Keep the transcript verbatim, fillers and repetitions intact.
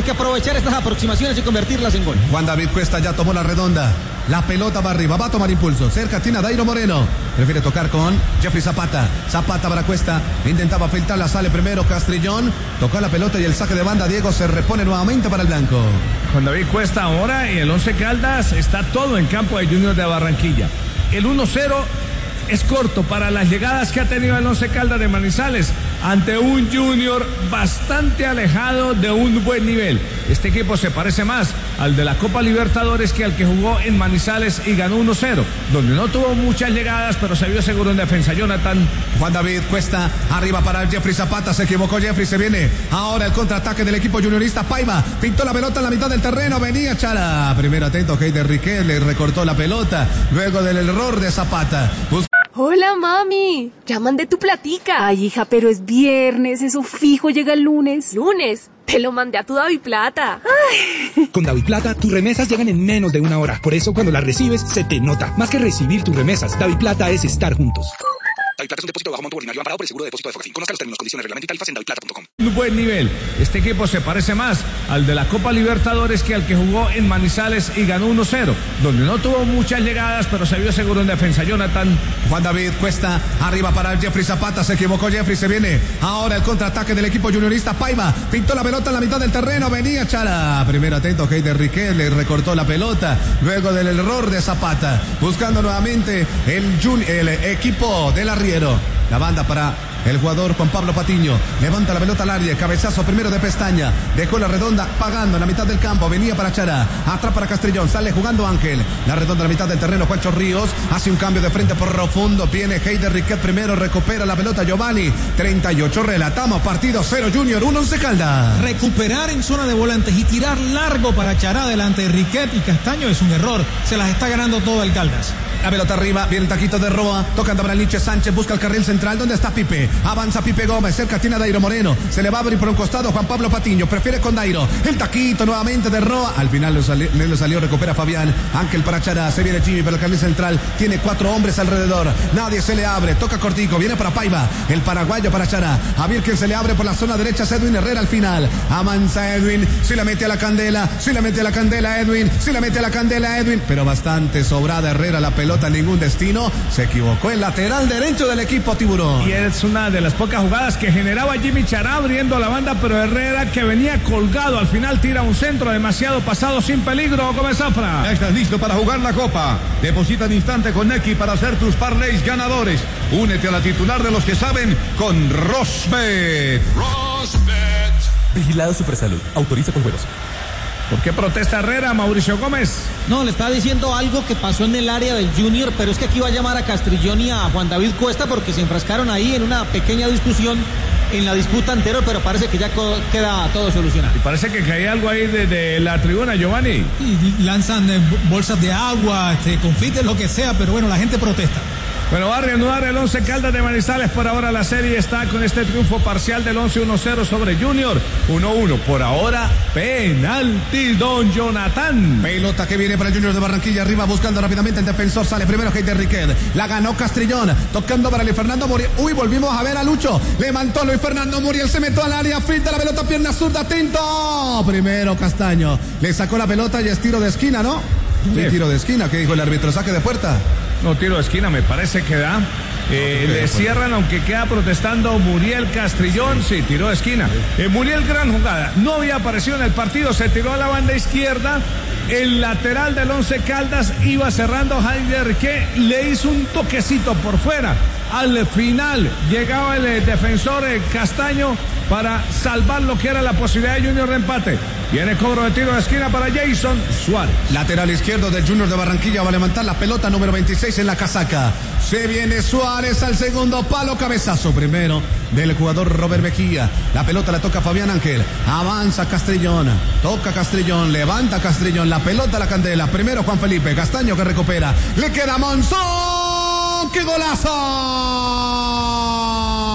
que aprovechar estas aproximaciones y convertirlas en gol. Juan David Cuesta ya tomó la redonda. La pelota va arriba, va a tomar impulso. Cerca tiene a Dairo Moreno. Prefiere tocar con Jeffrey Zapata. Zapata para Cuesta. Intentaba filtrarla, sale primero Castrillón. Tocó la pelota y el saque de banda. Diego se repone nuevamente para el blanco. Juan David Cuesta ahora y el Once Caldas está todo en campo de Junior de Barranquilla. El uno cero es corto para las llegadas que ha tenido el Once Caldas de Manizales ante un Junior bastante alejado de un buen nivel. Este equipo se parece más al de la Copa Libertadores que al que jugó en Manizales y ganó uno cero, donde no tuvo muchas llegadas, pero se vio seguro en defensa. Jonathan. Juan David Cuesta, arriba para Jeffrey Zapata, se equivocó Jeffrey, se viene ahora el contraataque del equipo juniorista. Paiva pintó la pelota en la mitad del terreno, venía Chara, primero atento Heider Riquet, le recortó la pelota, luego del error de Zapata. Bus- Hola, mami. Ya mandé tu platica. Ay, hija, pero es viernes, eso fijo llega el lunes. ¿Lunes? Te lo mandé a tu Daviplata. Ay. Con Daviplata, tus remesas llegan en menos de una hora. Por eso, cuando las recibes, se te nota. Más que recibir tus remesas, Daviplata es estar juntos. Daviplata es un depósito de bajo monto ordinario amparado por el seguro de depósito de Fogafín. Conozca los términos, condiciones, reglamento y tarifas en daviplata punto com. Un buen nivel. Este equipo se parece más al de la Copa Libertadores que al que jugó en Manizales y ganó uno cero, donde no tuvo muchas llegadas, pero se vio seguro en defensa. Jonathan. Juan David Cuesta, arriba para Jeffrey Zapata, se equivocó Jeffrey, se viene ahora el contraataque del equipo juniorista. Paiva pintó la pelota en la mitad del terreno, venía Chara, primero atento Heider Riquet, le recortó la pelota, luego del error de Zapata, buscando nuevamente el, jun- el equipo del arriero. La banda para el jugador Juan Pablo Patiño. Levanta la pelota al área. Cabezazo primero de Pestaña. Dejó la redonda pagando en la mitad del campo. Venía para Chara. Atrás para Castrillón. Sale jugando Ángel. La redonda en la mitad del terreno. Juancho Ríos. Hace un cambio de frente por profundo. Viene Heider Riquet primero. Recupera la pelota Giovanni. treinta y ocho. Relatamos. Partido cero Junior. uno Once Caldas. Recuperar en zona de volantes y tirar largo para Chará delante de Riquet y Castaño es un error. Se las está ganando todo el Caldas. La pelota arriba, viene el taquito de Roa, tocando para Nietzsche Sánchez, busca el carril central, ¿dónde está Pipe? Avanza Pipe Gómez, cerca tiene a Dairo Moreno, se le va a abrir por un costado Juan Pablo Patiño, prefiere con Dairo, el taquito nuevamente de Roa, al final le salió, le salió, recupera Fabián, Ángel para Chará, se viene Jimmy para el carril central, tiene cuatro hombres alrededor, nadie se le abre, toca cortico, viene para Paiva, el paraguayo para Chará, a ver quién se le abre por la zona derecha, es Edwin Herrera al final, avanza Edwin, si la mete a la candela, si la mete a la candela Edwin, si la mete a la candela Edwin, pero bastante sobrada Herrera, la pelota, ningún destino. Se equivocó el lateral derecho del equipo tiburón. Y es una de las pocas jugadas que generaba Jimmy Chará abriendo la banda, pero Herrera, que venía colgado, al final tira un centro demasiado pasado sin peligro. Gómez Zafra. ¿Estás listo para jugar la Copa? Deposita al instante con Nequi para hacer tus parlays ganadores. Únete a la titular de los que saben con Rosbet. Rosbet. Vigilado Supersalud. Autoriza con juegos. ¿Por qué protesta Herrera, Mauricio Gómez? No, le está diciendo algo que pasó en el área del Junior, pero es que aquí va a llamar a Castrillón y a Juan David Cuesta porque se enfrascaron ahí en una pequeña discusión en la disputa anterior, pero parece que ya co- queda todo solucionado. Y parece que caía algo ahí de, de la tribuna, Giovanni. Y lanzan eh, bolsas de agua, este, confites, lo que sea, pero bueno, la gente protesta. Bueno, va a reanudar el Once Caldas de Manizales. Por ahora la serie está con este triunfo parcial del Once uno cero sobre Junior. uno uno. Por ahora, penalti, don Jonathan. Pelota que viene para el Junior de Barranquilla. Arriba buscando rápidamente el defensor. Sale primero Heider Riquet. La ganó Castrillón. Tocando para Luis Fernando Muriel. Uy, volvimos a ver a Lucho. Levantó Luis Fernando Muriel. Se metió al área. Filtra la pelota. Pierna zurda. Atento. Primero Castaño. Le sacó la pelota y es tiro de esquina, ¿no? Sí, sí, tiro de esquina. ¿Qué dijo el árbitro? Saque de puerta. No, tiro de esquina, me parece que da. Eh, no, le cierran, aunque queda protestando Muriel Castrillón. Sí, tiró de esquina. Eh, Muriel, gran jugada. No había aparecido en el partido. Se tiró a la banda izquierda. El lateral del Once Caldas iba cerrando Heider, que le hizo un toquecito por fuera. Al final llegaba el eh, defensor eh, Castaño para salvar lo que era la posibilidad de Junior de empate. Viene cobro de tiro de esquina para Jason Suárez. Lateral izquierdo del Junior de Barranquilla, va a levantar la pelota número veintiséis en la casaca. Se viene Suárez al segundo palo, cabezazo primero del jugador Robert Mejía. La pelota la toca Fabián Ángel. Avanza Castrillón, toca Castrillón, levanta Castrillón, la pelota a la candela. Primero Juan Felipe Castaño que recupera. Le queda Monzón. ¡Qué golazo!